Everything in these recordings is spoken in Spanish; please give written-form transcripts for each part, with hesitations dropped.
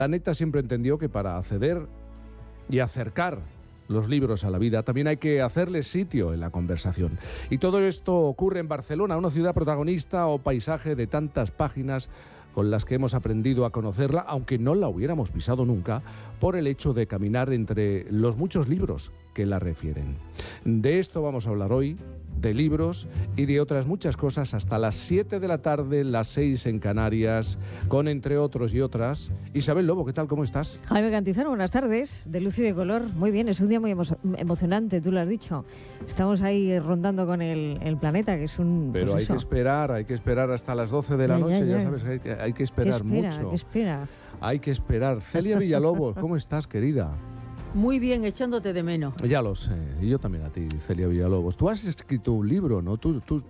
Planeta siempre entendió que para acceder y acercar los libros a la vida también hay que hacerles sitio en la conversación. Y todo esto ocurre en Barcelona, una ciudad protagonista o paisaje de tantas páginas con las que hemos aprendido a conocerla, aunque no la hubiéramos pisado nunca, por el hecho de caminar entre los muchos libros que la refieren. De esto vamos a hablar hoy, de libros y de otras muchas cosas, hasta las 7 de la tarde, las 6 en Canarias, con entre otros y otras. Isabel Lobo, ¿qué tal? ¿Cómo estás? Jaime Cantizano, buenas tardes, de luz y de color. Muy bien, es un día muy emocionante, tú lo has dicho. Estamos ahí rondando con el planeta, que es un... Pero pues hay que esperar hasta las 12 de la noche, ya sabes, hay que esperar mucho. Hay que esperar. Celia Villalobos, ¿cómo estás, querida? Muy bien, echándote de menos. Ya lo sé, y yo también a ti, Celia Villalobos. Tú has escrito un libro, ¿no?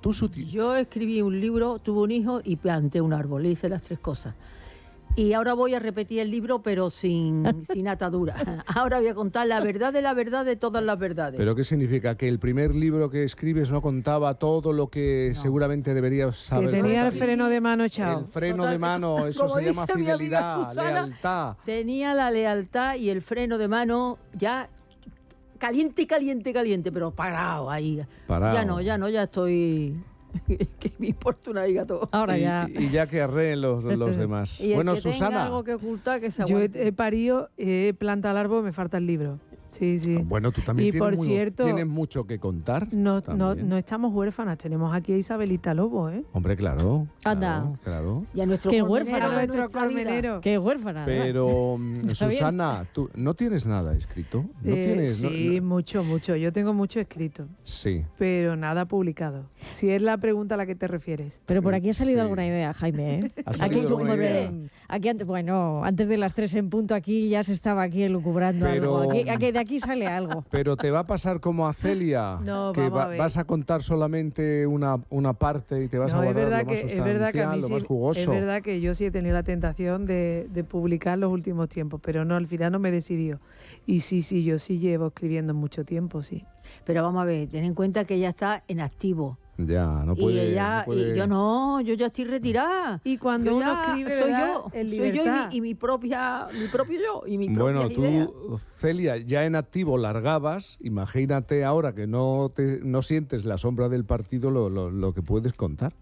Yo escribí un libro, tuve un hijo y planté un árbol, le hice las 3 cosas. Y ahora voy a repetir el libro, pero sin atadura. Ahora voy a contar la verdad de todas las verdades. ¿Pero qué significa? ¿Que el primer libro que escribes no contaba todo lo que seguramente deberías saber? Que tenía el freno de mano echado. El freno de mano, eso se llama fidelidad, Susana, lealtad. Tenía la lealtad y el freno de mano ya caliente, pero parado ahí. Parado. Ya estoy... que me importa una higa todo. Ahora ya. Y ya que arreen los demás. Y bueno, que Susana. tenga algo que ocultar, que se Yo aguante. he parido, he plantado el árbol, me falta el libro. Sí, sí. Bueno, tú también Y por cierto, tienes mucho que contar. No estamos huérfanas, tenemos aquí a Isabelita Lobo, ¿eh? Hombre, claro. Anda. Claro. Y a nuestro Qué colmenero huérfano. de Nuestro nuestra vida. colmenero. Qué huérfana. Pero, Está bien. Susana, ¿tú no tienes nada escrito? ¿No tienes? Sí, mucho. Yo tengo mucho escrito, Sí. pero nada publicado. Si es la pregunta a la que te refieres. Pero por aquí ha salido Sí. alguna idea, Jaime, ¿eh? ¿Ha salido alguna idea? Aquí antes de las 3 en punto, aquí ya se estaba aquí elucubrando Pero- algo. De aquí sale algo. Pero te va a pasar como a Celia, No, que vamos a ver. vas a contar solamente una parte y te vas a No, guardar lo más es verdad que a sustancial, mí lo sí, más jugoso. es verdad que yo sí he tenido la tentación de publicar los últimos tiempos, pero no, al final no me he decidido. Y sí, yo sí llevo escribiendo mucho tiempo, sí. Pero vamos a ver, ten en cuenta que ella está en activo. Ya, no puede... Y ella, y yo ya estoy retirada. Y cuando Yo uno ya escribe, soy ¿verdad? yo, En soy yo libertad. y mi propio yo y mi propia Bueno, idea. tú, Celia, ya en activo largabas, imagínate ahora que no sientes la sombra del partido lo que puedes contar.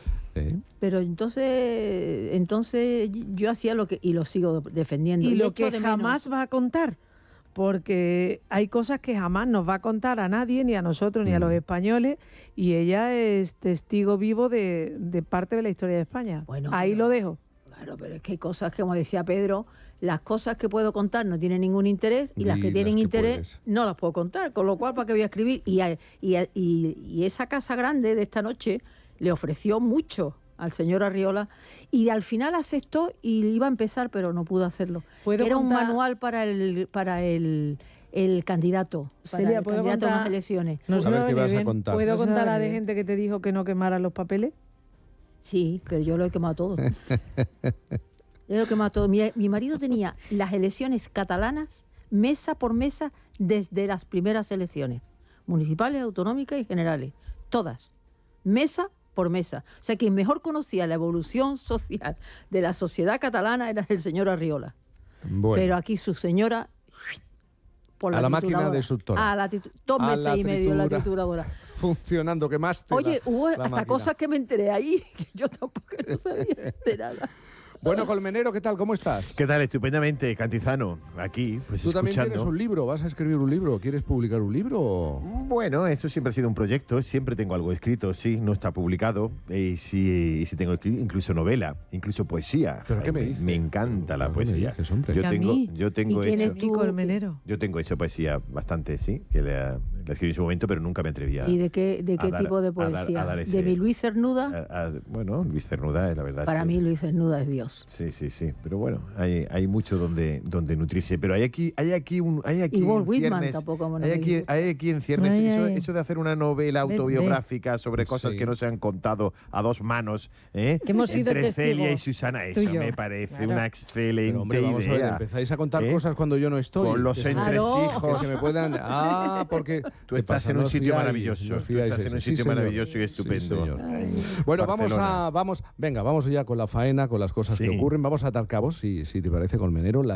Pero entonces yo hacía lo que y lo sigo defendiendo. Y lo echo que de menos. jamás va a contar, porque hay cosas que jamás nos va a contar a nadie, ni a nosotros, ni a los españoles, y ella es testigo vivo de parte de la historia de España. Bueno, Ahí pero- lo dejo. Claro, pero es que hay cosas que, como decía Pedro, las cosas que puedo contar no tienen ningún interés y las Y que tienen las que interés puedes. no las puedo contar. Con lo cual, ¿para qué voy a escribir? Y esa casa grande de esta noche le ofreció mucho al señor Arriola y al final aceptó y iba a empezar, pero no pudo hacerlo. ¿Puedo Era un contar- manual para el candidato, para Celia, el ¿puedo candidato a unas contar- elecciones. No A se ver oye qué vas a bien. contar. ¿Puedo Pues contar a nada, de bien. gente que te dijo que no quemaran los papeles? Sí, pero yo lo he quemado todo. Yo lo he quemado todo. Mi marido tenía las elecciones catalanas mesa por mesa desde las primeras elecciones, municipales, autonómicas y generales. Todas. Mesa por mesa. O sea, quien mejor conocía la evolución social de la sociedad catalana era el señor Arriola. Bueno, Pero aquí su señora... por A la máquina trituradora. destructora. A la 2 A meses la y medio la tritura. trituradora. funcionando, que más te Oye, da hubo la hasta máquina. cosas que me enteré ahí, que yo tampoco no sabía de nada. Bueno, Colmenero, ¿qué tal? ¿Cómo estás? ¿Qué tal? Estupendamente, Cantizano. Aquí, pues Tú también escuchando. tienes un libro, vas a escribir un libro, ¿quieres publicar un libro? Bueno, eso siempre ha sido un proyecto, siempre tengo algo escrito, sí, no está publicado, y sí tengo incluso novela, incluso poesía. ¿Pero qué me Ay, dices? Me encanta la ¿Pero qué me poesía. dices, hombre? Yo ¿Y a tengo, mí? yo tengo ¿Y quién hecho, es Y colmenero. yo tengo hecho poesía bastante, sí, que la escribí en su momento, pero nunca me atreví a. ¿Y de qué a dar- tipo de a dar- poesía? a dar ese- ¿De mi Luis Cernuda? Bueno, Luis Cernuda, la verdad. Para es que- mí Luis Cernuda es Dios. Sí, pero bueno, hay mucho donde nutrirse, pero hay aquí Y Walt en Whitman ciernes, tampoco me lo hay dijo. aquí en ciernes Ay, eso, ay. eso de hacer una novela Ve, autobiográfica sobre cosas Sí. que no se han contado a dos manos, ¿eh? Que hemos sido entre Celia testigos, y Susana, tú eso y yo. me parece Claro. una excelente Pero, hombre, vamos a ver, idea. empezáis a contar ¿Eh? cosas cuando yo no estoy. Con los que se me- Claro. que entresijos. se me puedan... porque Tú ¿Qué estás pasa? en un ¿No os sitio fiáis? maravilloso. ¿No os Tú fiáis? estás en un Sí, sitio señor. maravilloso y Sí, estupendo. señor. Bueno, Barcelona. vamos ya con la faena, con las cosas que Sí. ocurren. Vamos a atar cabos, si te parece, Colmenero.